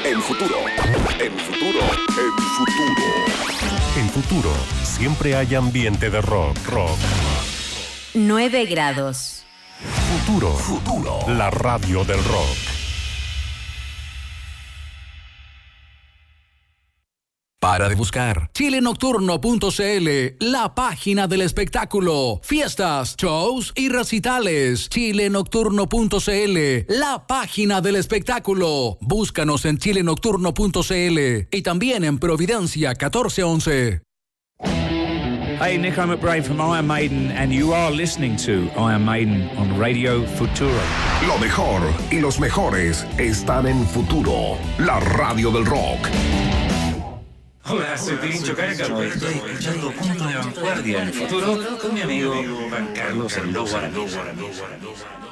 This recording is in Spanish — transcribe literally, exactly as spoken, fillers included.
En Futuro, en Futuro, en Futuro. En Futuro, siempre hay ambiente de rock, rock. nueve grados. Futuro, Futuro, la radio del rock. Para de buscar chile nocturno punto c l, la página del espectáculo. Fiestas, shows y recitales. chile nocturno punto c l, la página del espectáculo. Búscanos en chile nocturno punto c l y también en Providencia catorce once. Hey, Nico McBrain from Iron Maiden, and you are listening to Iron Maiden on Radio Futuro. Lo mejor y los mejores están en Futuro, la radio del rock. Hola, soy Pirincho Cárcamo y estoy escuchando Punto de Vanguardia en Futuro con mi amigo Juan Carlos el Lobo Aranés.